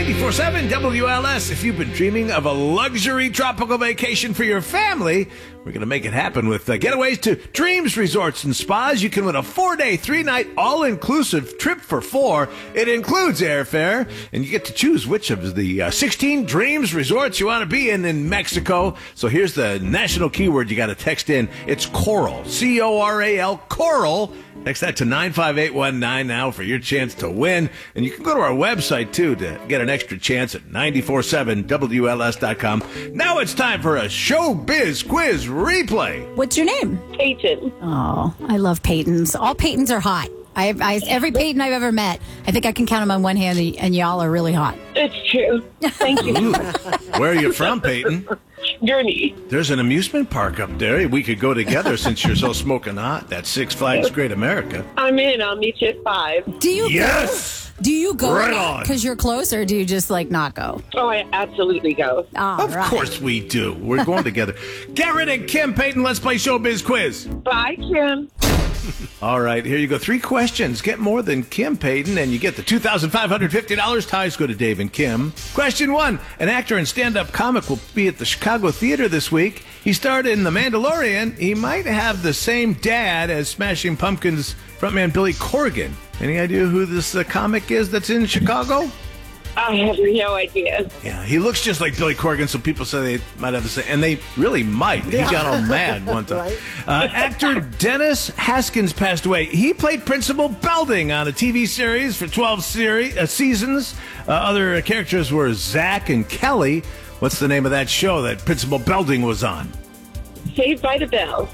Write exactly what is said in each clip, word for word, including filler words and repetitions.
ninety-four point seven W L S. If you've been dreaming of a luxury tropical vacation for your family, we're going to make it happen with uh, Getaways to Dreams Resorts and Spas. You can win a four-day, three-night, all-inclusive trip for four. It includes airfare, and you get to choose which of the uh, sixteen Dreams Resorts you want to be in in Mexico. So here's the national keyword you got to text in. It's Coral, C O R A L, Coral. Text that to nine five eight one nine now for your chance to win. And you can go to our website, too, to get an extra chance at nine four seven W L S dot com. Now it's time for a Showbiz Quiz replay. What's your name? Peyton. Oh, I love Peytons. All Peytons are hot. I, I, every Peyton I've ever met, I think I can count them on one hand, and y'all are really hot. It's true. Thank you. Ooh. Where are you from, Peyton? Gurney. There's an amusement park up there. We could go together since you're so smoking hot. That's Six Flags Great America. I'm in. I'll meet you at five. Do you Yes! go? Do you go Right on. because you're close, or do you just, like, not go? Oh, I absolutely go. All Of right. course we do. We're going together. Garrett and Kim Peyton, let's play Showbiz Quiz. Bye, Kim. All right, here you go. Three questions. Get more than Kim Peyton, and you get the two thousand five hundred fifty dollars. Ties go to Dave and Kim. Question one. An actor and stand-up comic will be at the Chicago Theater this week. He starred in The Mandalorian. He might have the same dad as Smashing Pumpkins frontman Billy Corgan. Any idea who this uh, comic is that's in Chicago? I have no idea. Yeah, he looks just like Billy Corgan, so people say they might have the same, and they really might. He got all mad one time. Right. Uh, actor Dennis Haskins passed away. He played Principal Belding on a T V series for twelve series, uh, seasons. Uh, other characters were Zach and Kelly. What's the name of that show that Principal Belding was on? Saved by the Bell.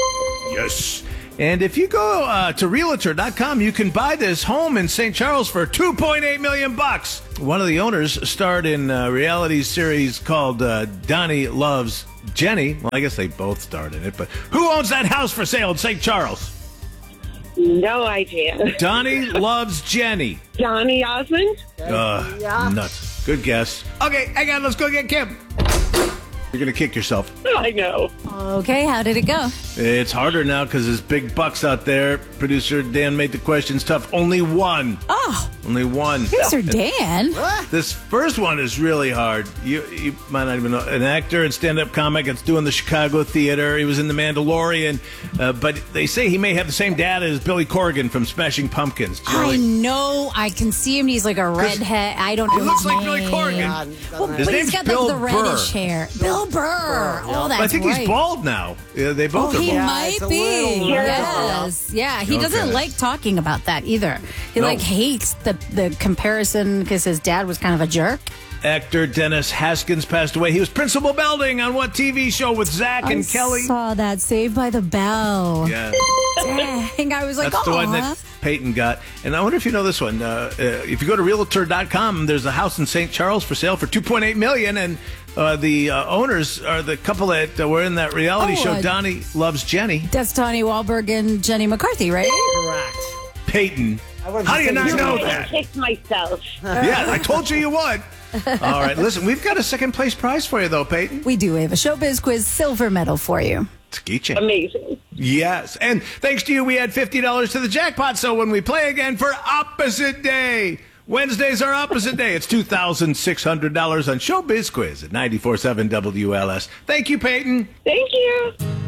Yes. And if you go uh, to Realtor dot com, you can buy this home in Saint Charles for two point eight million bucks. One of the owners starred in a reality series called uh, Donnie Loves Jenny. Well, I guess they both starred in it, but who owns that house for sale in Saint Charles? No idea. Donnie Loves Jenny. Johnny Osmond? Uh, Yeah. Nuts. Good guess. Okay, hang on, let's go get Kim. You're going to kick yourself. I know. Okay, how did it go? It's harder now because there's big bucks out there. Producer Dan made the questions tough. Only one. Oh, Only one. Mister Dan. This first one is really hard. You you might not even know. An actor and stand-up comic that's doing the Chicago Theater. He was in The Mandalorian. Uh, but they say he may have the same dad as Billy Corgan from Smashing Pumpkins. Do you know, I like- know. I can see him. He's like a redhead. I don't know He looks his like Billy name. Corgan. God, Well, doesn't His but it? he's name's got Bill like the reddish Burr. hair. Bill Burr. Burr, Oh, yeah. that's I think right. he's bald now. Yeah, they both Oh, are he bald. Yeah, might it's a be. little- Yes. Yeah, he doesn't Okay. like talking about that either. He No. like hates the the comparison because his dad was kind of a jerk. Actor Dennis Haskins passed away. He was Principal Belding on what T V show with Zach and I Kelly? saw that Saved by the Bell. Yeah. Dang, I was like, That's the one "Aw." that Peyton got. And I wonder if you know this one. Uh, uh, if you go to Realtor dot com, there's a house in Saint Charles for sale for two point eight million dollars. And uh, the uh, owners are the couple that uh, were in that reality Oh, show, uh, Donnie Loves Jenny. That's Donnie Wahlberg and Jenny McCarthy, right? Correct. Peyton. I wasn't How do you saying not you know would. I that? kicked myself. Yeah, I told you you would. All right, listen, we've got a second place prize for you, though, Peyton. We do. We have a Showbiz Quiz silver medal for you. Skeeching. Amazing. Yes. And thanks to you, we add fifty dollars to the jackpot. So when we play again for Opposite Day, Wednesday's our opposite day. It's two thousand six hundred dollars on Showbiz Quiz at ninety-four point seven W L S. Thank you, Peyton. Thank you.